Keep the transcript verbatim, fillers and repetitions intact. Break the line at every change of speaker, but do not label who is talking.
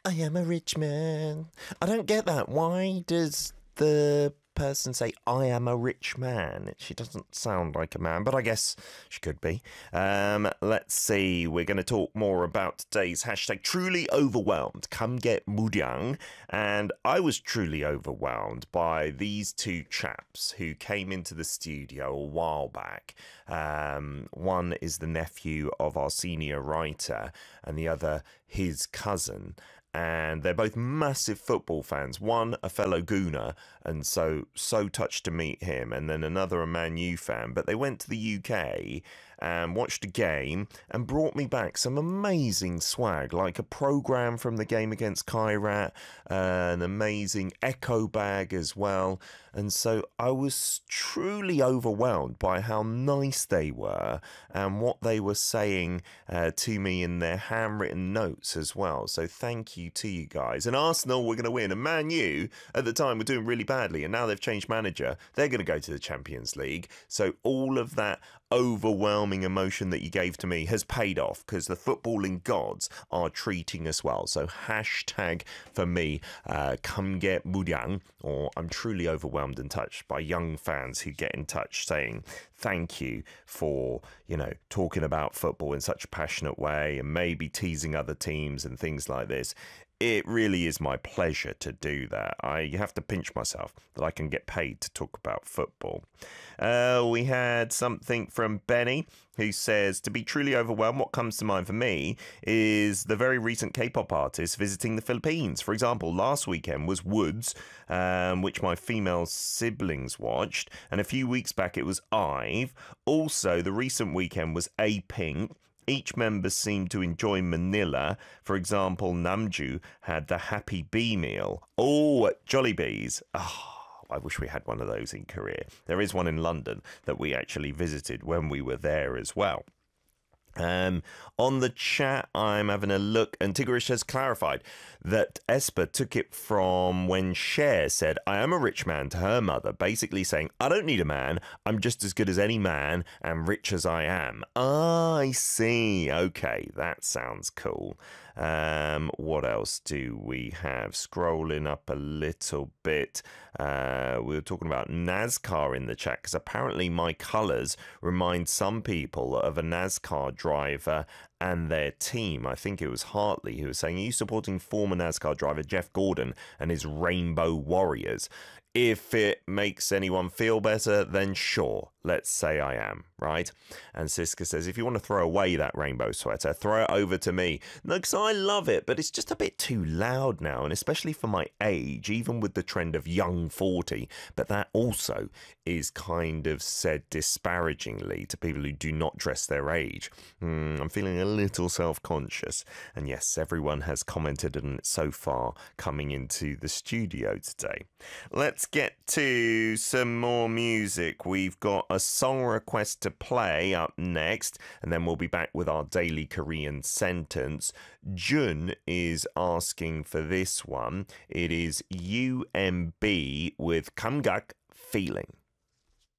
I am a rich man. I don't get that. Why does the person say, I am a rich man? She doesn't sound like a man, but I guess she could be. Um, let's see. We're going to talk more about today's hashtag truly overwhelmed. Come get Mudyang. And I was truly overwhelmed by these two chaps who came into the studio a while back. Um, one is the nephew of our senior writer and the other his cousin. And they're both massive football fans. One, a fellow Gooner, and so so touched to meet him. And then another, a Man U fan. But they went to the U K and watched a game and brought me back some amazing swag, like a programme from the game against Kairat, uh, an amazing Echo bag as well. And so I was truly overwhelmed by how nice they were and what they were saying uh, to me in their handwritten notes as well. So thank you to you guys. And Arsenal were going to win, and Man U at the time were doing really badly, and now they've changed manager. They're going to go to the Champions League. So all of that overwhelming emotion that you gave to me has paid off, because the footballing gods are treating us well. So hashtag for me, uh, come get Mudyang, or I'm truly overwhelmed and touched by young fans who get in touch saying thank you for, you know, talking about football in such a passionate way and maybe teasing other teams and things like this. It really is my pleasure to do that. I have to pinch myself that I can get paid to talk about football. Uh, we had something from Benny, who says, to be truly overwhelmed, what comes to mind for me is the very recent K-pop artists visiting the Philippines. For example, last weekend was Woods, um, which my female siblings watched. And a few weeks back, it was IVE. Also, the recent weekend was A-Pink. Each member seemed to enjoy Manila. For example, Namju had the Happy Bee meal. Oh, at Jollibee's. Oh, I wish we had one of those in Korea. There is one in London that we actually visited when we were there as well. Um, on the chat, I'm having a look, and Tigrish has clarified that Esper took it from when Cher said, I am a rich man to her mother, basically saying, I don't need a man, I'm just as good as any man and rich as I am. Ah, I see. Okay, that sounds cool. Um, what else do we have? Scrolling up a little bit, uh, we were talking about NASCAR in the chat, because apparently my colours remind some people of a NASCAR driver driver and their team. I think it was Hartley who was saying, are you supporting former NASCAR driver Jeff Gordon and his Rainbow Warriors? If it makes anyone feel better, then sure, let's say I am, right? And Siska says, if you want to throw away that rainbow sweater, throw it over to me. No, because I love it, but it's just a bit too loud now, and especially for my age, even with the trend of young forty. But that also is kind of said disparagingly to people who do not dress their age. Mm, I'm feeling a little self-conscious. And yes, everyone has commented on it so far coming into the studio today. Let's get to some more music. We've got a song request to play up next, and then we'll be back with our daily Korean sentence. Jun is asking for this one. It is U M B with 감각 feeling.